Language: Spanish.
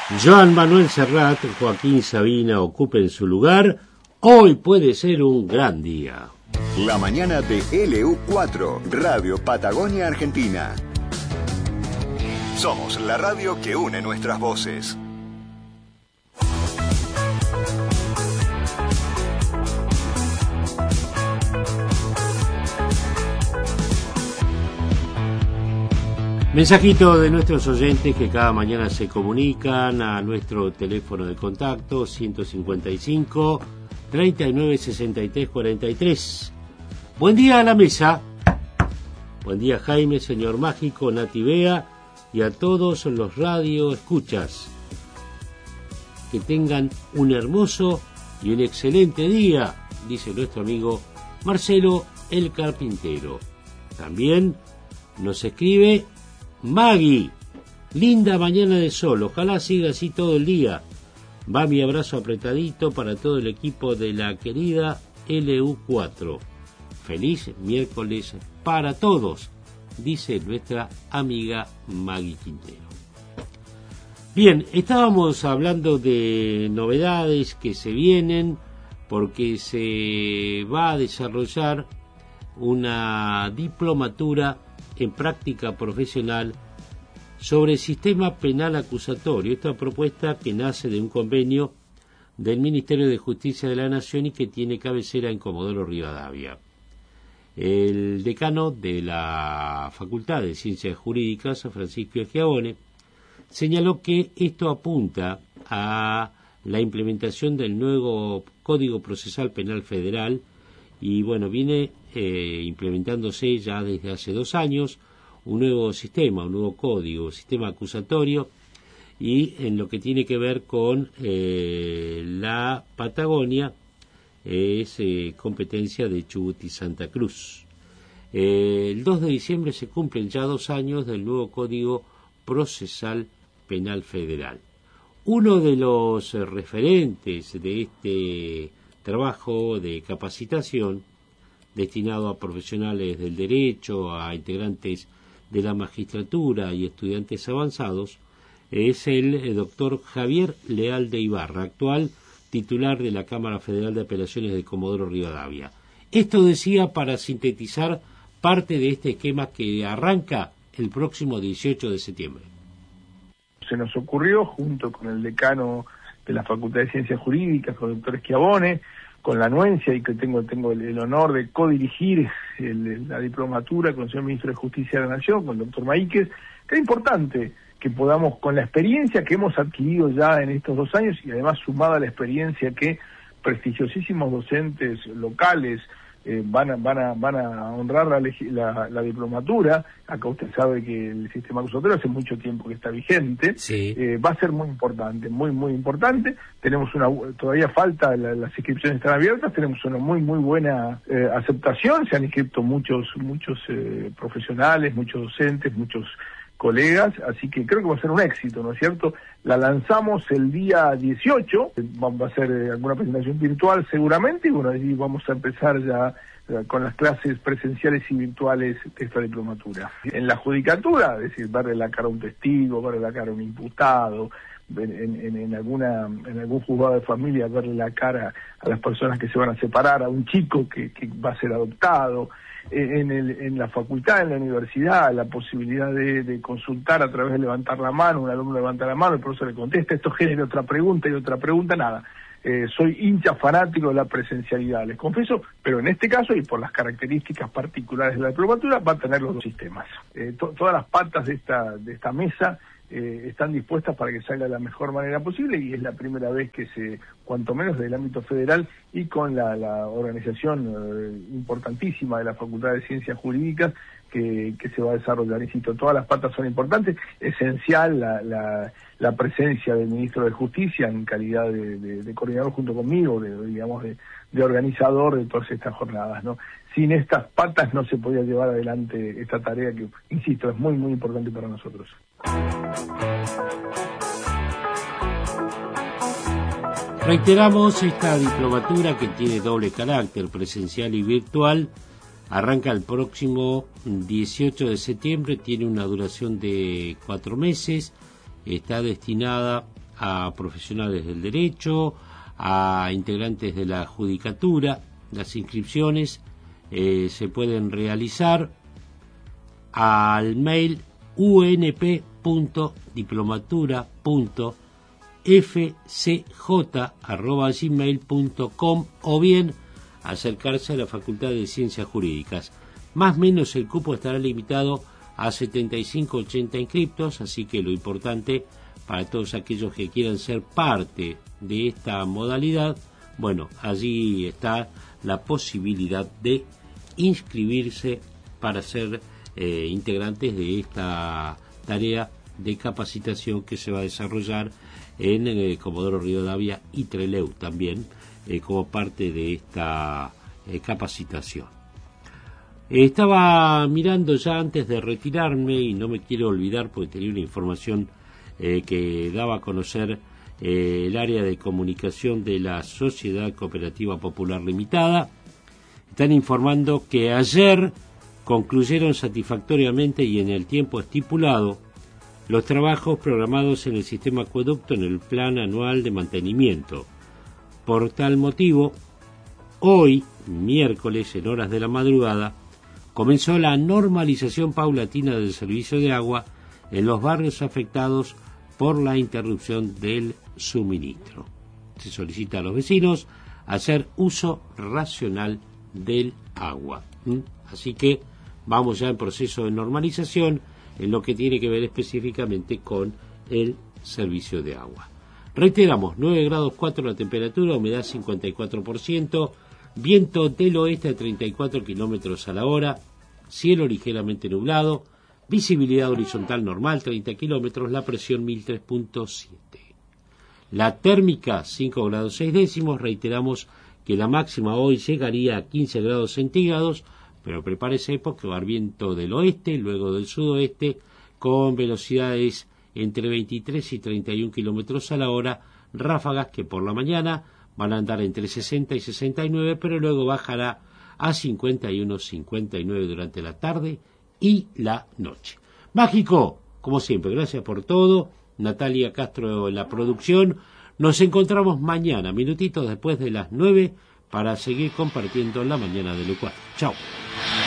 Joan Manuel Serrat, Joaquín Sabina ocupen su lugar. Hoy puede ser un gran día. La mañana de LU4, Radio Patagonia Argentina. Somos la radio que une nuestras voces. Mensajito de nuestros oyentes que cada mañana se comunican a nuestro teléfono de contacto 155 39 63 43. Buen día a la mesa. Buen día Jaime, señor Mágico, Nati Bea y a todos los radio escuchas. Que tengan un hermoso y un excelente día, dice nuestro amigo Marcelo el Carpintero. También nos escribe Maggie, linda mañana de sol, ojalá siga así todo el día. Va mi abrazo apretadito para todo el equipo de la querida LU4. Feliz miércoles para todos, dice nuestra amiga Maggie Quintero. Bien, estábamos hablando de novedades que se vienen porque se va a desarrollar una diplomatura en práctica profesional sobre el sistema penal acusatorio. Esta propuesta que nace de un convenio del Ministerio de Justicia de la Nación y que tiene cabecera en Comodoro Rivadavia. El decano de la Facultad de Ciencias Jurídicas, Francisco Schiavone, señaló que esto apunta a la implementación del nuevo Código Procesal Penal Federal y bueno, viene implementándose ya desde hace 2 años un nuevo sistema, un nuevo código, sistema acusatorio, y en lo que tiene que ver con la Patagonia es competencia de Chubut y Santa Cruz. El 2 de diciembre se cumplen ya 2 años del nuevo Código Procesal Penal Federal. Uno de los referentes de este trabajo de capacitación destinado a profesionales del derecho, a integrantes de la magistratura y estudiantes avanzados, es el doctor Javier Leal de Ibarra, actual titular de la Cámara Federal de Apelaciones de Comodoro Rivadavia. Esto decía para sintetizar parte de este esquema que arranca el próximo 18 de septiembre. Se nos ocurrió, junto con el decano de la Facultad de Ciencias Jurídicas, con el doctor Schiavone, con la anuencia y que tengo el honor de codirigir la diplomatura con el señor Ministro de Justicia de la Nación, con el doctor Maíquez, que es importante que podamos, con la experiencia que hemos adquirido ya en estos 2 años y además sumada a la experiencia que prestigiosísimos docentes locales van a honrar la diplomatura. Acá usted sabe que el sistema acusatorio hace mucho tiempo que está vigente. Sí. Va a ser muy importante, muy importante. Tenemos todavía falta, las inscripciones están abiertas, tenemos una muy buena aceptación. Se han inscrito muchos profesionales, muchos docentes, muchos colegas, así que creo que va a ser un éxito, ¿no es cierto? La lanzamos el día 18, va a ser alguna presentación virtual seguramente, y bueno, allí vamos a empezar ya con las clases presenciales y virtuales de esta diplomatura. En la judicatura, es decir, verle la cara a un testigo, verle la cara a un imputado, en algún juzgado de familia, verle la cara a las personas que se van a separar, a un chico que va a ser adoptado. En la facultad, en la universidad, la posibilidad de consultar a través de levantar la mano, un alumno levanta la mano, el profesor le contesta, esto genera otra pregunta y otra pregunta, nada. Soy hincha fanático de la presencialidad, les confieso, pero en este caso, y por las características particulares de la diplomatura, va a tener los 2 sistemas. Todas las patas de esta mesa están dispuestas para que salga de la mejor manera posible, y es la primera vez que cuanto menos del ámbito federal y con la organización importantísima de la Facultad de Ciencias Jurídicas que se va a desarrollar. Insisto, todas las patas son importantes, esencial la presencia del Ministro de Justicia en calidad de coordinador junto conmigo, de organizador de todas estas jornadas, ¿no? Sin estas patas no se podía llevar adelante esta tarea que, insisto, es muy importante para nosotros. Reiteramos, esta diplomatura que tiene doble carácter, presencial y virtual, arranca el próximo 18 de septiembre, tiene una duración de 4 meses, está destinada a profesionales del derecho, a integrantes de la judicatura. Las inscripciones se pueden realizar al mail unp.diplomatura.fcj@gmail.com o bien acercarse a la Facultad de Ciencias Jurídicas. Más o menos el cupo estará limitado a 75-80 inscriptos, así que lo importante para todos aquellos que quieran ser parte de esta modalidad, bueno, allí está la posibilidad de inscribirse para ser integrantes de esta tarea de capacitación que se va a desarrollar en Comodoro Rivadavia y Trelew también como parte de esta capacitación. Estaba mirando ya antes de retirarme y no me quiero olvidar porque tenía una información que daba a conocer el área de comunicación de la Sociedad Cooperativa Popular Limitada. Están informando que ayer concluyeron satisfactoriamente y en el tiempo estipulado los trabajos programados en el sistema acueducto en el plan anual de mantenimiento. Por tal motivo, hoy, miércoles, en horas de la madrugada, comenzó la normalización paulatina del servicio de agua en los barrios afectados por la interrupción del suministro. Se solicita a los vecinos hacer uso racional del agua. Así que vamos ya en proceso de normalización en lo que tiene que ver específicamente con el servicio de agua. Reiteramos, 9 grados 4 la temperatura, humedad 54%, viento del oeste a 34 kilómetros a la hora, cielo ligeramente nublado, visibilidad horizontal normal 30 kilómetros, la presión 1003.7. La térmica 5 grados 6 décimos, reiteramos que la máxima hoy llegaría a 15 grados centígrados, pero prepárese porque va a haber viento del oeste, luego del sudoeste, con velocidades entre 23 y 31 kilómetros a la hora, ráfagas que por la mañana van a andar entre 60 y 69, pero luego bajará a 51, 59 durante la tarde y la noche. Mágico, como siempre, gracias por todo. Natalia Castro en la producción. Nos encontramos mañana, minutitos después de las 9, para seguir compartiendo la mañana de Lu4. Chao.